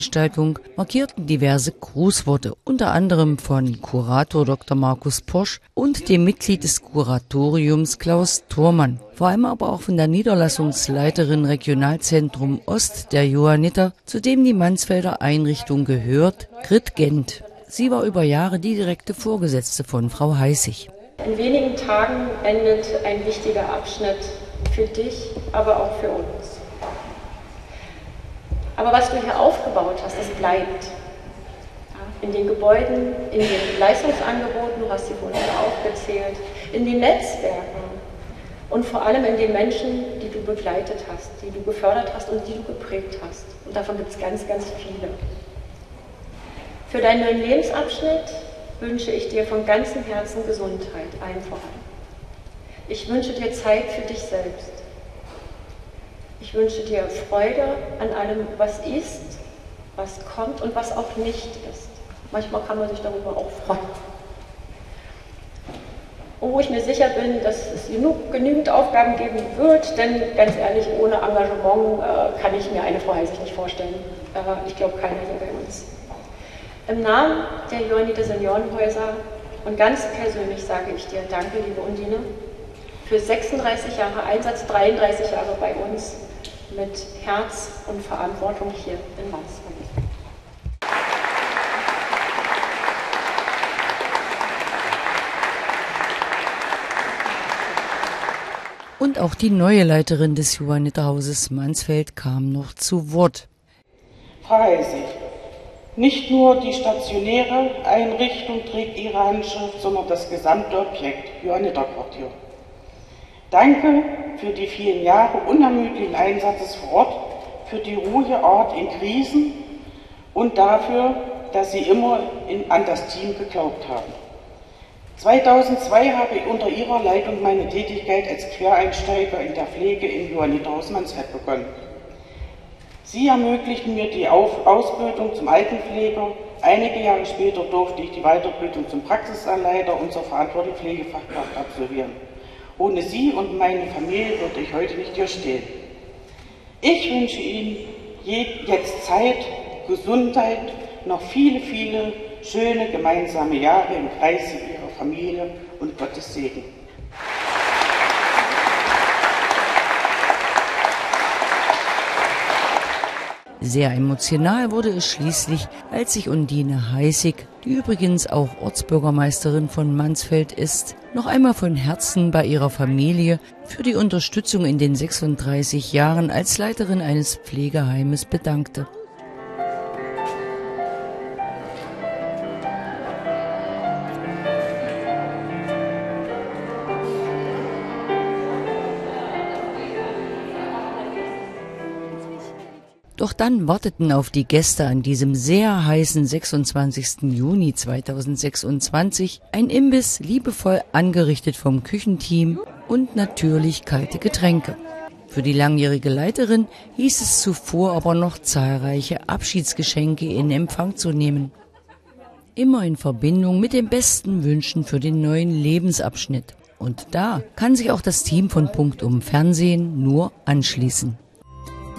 Veranstaltung markierten diverse Grußworte, unter anderem von Kurator Dr. Markus Posch und dem Mitglied des Kuratoriums Klaus Thormann. Vor allem aber auch von der Niederlassungsleiterin Regionalzentrum Ost der Johanniter, zu dem die Mansfelder Einrichtung gehört, Grit Gent. Sie war über Jahre die direkte Vorgesetzte von Frau Heißig. In wenigen Tagen endet ein wichtiger Abschnitt für dich, aber auch für uns. Aber was du hier aufgebaut hast, das bleibt. In den Gebäuden, in den Leistungsangeboten, du hast sie vorhin aufgezählt, in den Netzwerken und vor allem in den Menschen, die du begleitet hast, die du gefördert hast und die du geprägt hast. Und davon gibt es ganz, ganz viele. Für deinen neuen Lebensabschnitt wünsche ich dir von ganzem Herzen Gesundheit, allen voran. Ich wünsche dir Zeit für dich selbst. Ich wünsche dir Freude an allem, was ist, was kommt und was auch nicht ist. Manchmal kann man sich darüber auch freuen. Und wo ich mir sicher bin, dass es genügend Aufgaben geben wird, denn ganz ehrlich, ohne Engagement kann ich mir eine Frau Heißig nicht vorstellen. Ich glaube, keiner hier bei uns. Im Namen der Johanniter Seniorenhäuser und ganz persönlich sage ich dir danke, liebe Undine, für 36 Jahre Einsatz, 33 Jahre bei uns mit Herz und Verantwortung hier in Mansfeld. Und auch die neue Leiterin des Johanniterhauses Mansfeld kam noch zu Wort. Frau Heißig, nicht nur die stationäre Einrichtung trägt Ihre Handschrift, sondern das gesamte Objekt Johanniterquartier. Danke für die vielen Jahre unermüdlichen Einsatzes vor Ort, für die ruhige Art in Krisen und dafür, dass Sie immer an das Team geglaubt haben. 2002 habe ich unter Ihrer Leitung meine Tätigkeit als Quereinsteiger in der Pflege im Johanniterhaus Mansfeld begonnen. Sie ermöglichten mir die Ausbildung zum Altenpfleger. Einige Jahre später durfte ich die Weiterbildung zum Praxisanleiter und zur verantwortlichen Pflegefachkraft absolvieren. Ohne Sie und meine Familie würde ich heute nicht hier stehen. Ich wünsche Ihnen jetzt Zeit, Gesundheit, noch viele, viele schöne gemeinsame Jahre im Kreise Ihrer Familie und Gottes Segen. Sehr emotional wurde es schließlich, als sich Undine Heißig, die übrigens auch Ortsbürgermeisterin von Mansfeld ist, noch einmal von Herzen bei ihrer Familie für die Unterstützung in den 36 Jahren als Leiterin eines Pflegeheimes bedankte. Doch dann warteten auf die Gäste an diesem sehr heißen 26. Juni 2026 ein Imbiss, liebevoll angerichtet vom Küchenteam und natürlich kalte Getränke. Für die langjährige Leiterin hieß es zuvor aber noch zahlreiche Abschiedsgeschenke in Empfang zu nehmen. Immer in Verbindung mit den besten Wünschen für den neuen Lebensabschnitt. Und da kann sich auch das Team von Punktum Fernsehen nur anschließen.